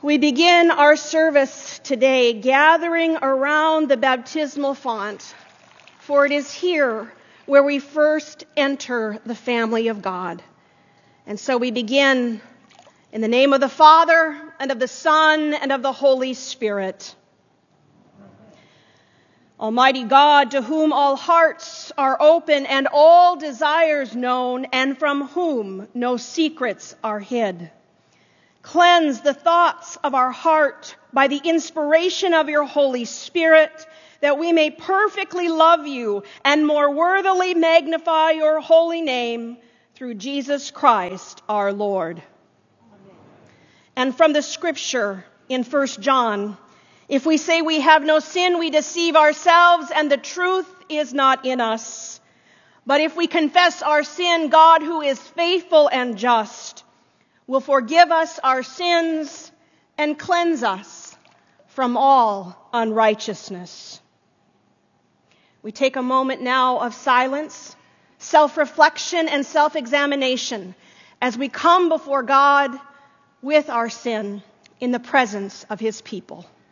We begin our service today gathering around the baptismal font, for it is here where we first enter the family of God. And so we begin in the name of the Father, and of the Son, and of the Holy Spirit. Almighty God, to whom all hearts are open and all desires known, and from whom no secrets are hid. Cleanse the thoughts of our heart by the inspiration of your Holy Spirit, that we may perfectly love you and more worthily magnify your holy name through Jesus Christ our Lord. Amen. And from the scripture in 1 John, if we say we have no sin, we deceive ourselves, and the truth is not in us. But if we confess our sin, God, who is faithful and just, will forgive us our sins and cleanse us from all unrighteousness. We take a moment now of silence, self-reflection, and self-examination as we come before God with our sin in the presence of his people.